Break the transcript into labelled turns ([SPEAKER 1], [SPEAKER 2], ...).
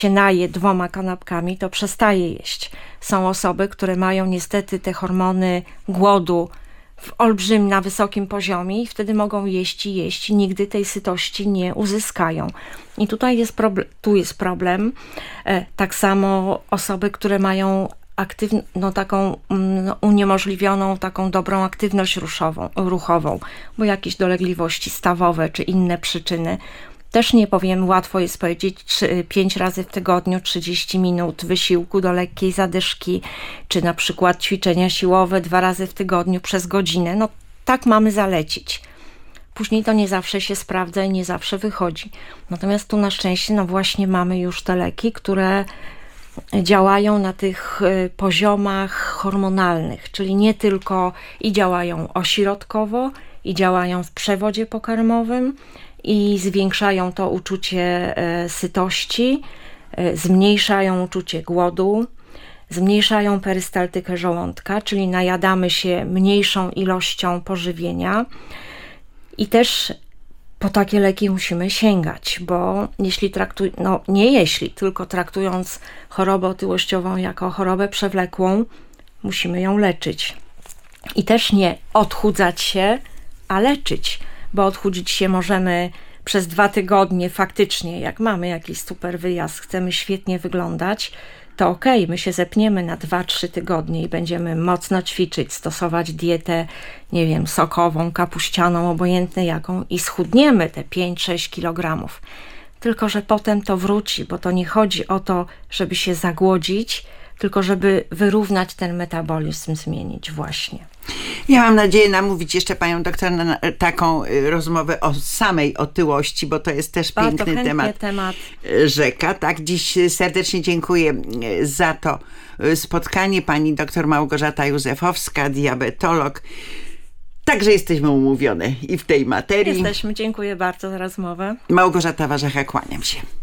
[SPEAKER 1] się naje 2 kanapkami, to przestaje jeść. Są osoby, które mają niestety te hormony głodu na wysokim poziomie i wtedy mogą jeść i jeść i nigdy tej sytości nie uzyskają. I tutaj jest problem. Tak samo osoby, które mają taką uniemożliwioną, taką dobrą aktywność ruchową, bo jakieś dolegliwości stawowe czy inne przyczyny. Też nie powiem, łatwo jest powiedzieć 5 razy w tygodniu 30 minut wysiłku do lekkiej zadyszki, czy na przykład ćwiczenia siłowe 2 razy w tygodniu przez godzinę. No tak mamy zalecić. Później to nie zawsze się sprawdza i nie zawsze wychodzi. Natomiast tu na szczęście właśnie mamy już te leki, które działają na tych poziomach hormonalnych, czyli nie tylko i działają ośrodkowo, i działają w przewodzie pokarmowym, i zwiększają to uczucie sytości, zmniejszają uczucie głodu, zmniejszają perystaltykę żołądka, czyli najadamy się mniejszą ilością pożywienia i też po takie leki musimy sięgać, bo tylko traktując chorobę otyłościową jako chorobę przewlekłą, musimy ją leczyć. I też nie odchudzać się, a leczyć, bo odchudzić się możemy przez 2 tygodnie faktycznie, jak mamy jakiś super wyjazd, chcemy świetnie wyglądać, to okej, my się zepniemy na 2-3 tygodnie i będziemy mocno ćwiczyć, stosować dietę, nie wiem, sokową, kapuścianą, obojętnie jaką i schudniemy te 5-6 kg. Tylko że potem to wróci, bo to nie chodzi o to, żeby się zagłodzić, tylko żeby wyrównać ten metabolizm, zmienić właśnie.
[SPEAKER 2] Ja mam nadzieję namówić jeszcze panią doktor na taką rozmowę o samej otyłości, bo to jest też piękny temat rzeka. Tak, dziś serdecznie dziękuję za to spotkanie. Pani doktor Małgorzata Józefowska, diabetolog. Także jesteśmy umówione i w tej materii.
[SPEAKER 1] Jesteśmy, dziękuję bardzo za rozmowę.
[SPEAKER 2] Małgorzata Warzecha, kłaniam się.